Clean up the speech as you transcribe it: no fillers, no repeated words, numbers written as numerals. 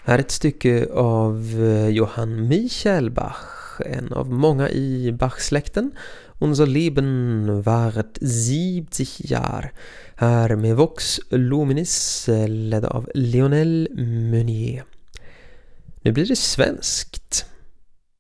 Här är ett stycke av Johann Michael Bach, en av många i Bach-släkten. Unser Leben wart 70 Jahr. Här med Vox Luminis, ledd av Lionel Meunier. Nu blir det svenskt.